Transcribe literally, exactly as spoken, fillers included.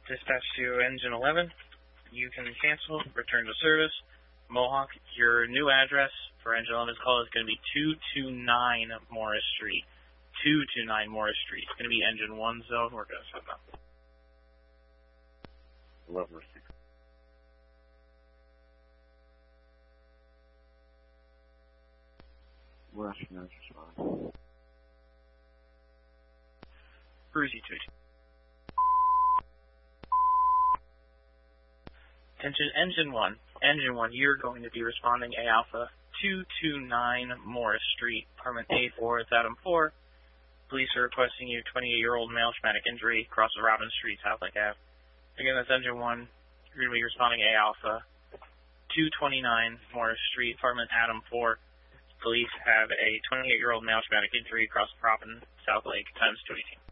Dispatch to Engine eleven. You can cancel, return to service. Mohawk, your new address for Engine eleven's call is going to be two two nine Morris Street. two two nine Morris Street. It's going to be Engine one zone. We're going to set up. eleven received. Western exercise. Bruzy two two. Attention, Engine one. Engine one, you're going to be responding A Alpha two two nine Morris Street, apartment A four, it's Adam four. Police are requesting you twenty-eight-year-old male traumatic injury, across the Robin Street, South Lake Avenue. Again, that's Engine one. You're going to be responding A Alpha two twenty-nine Morris Street, apartment Adam four. Police have a twenty-eight-year-old male traumatic injury across the Robin, South Lake, times two eighteen.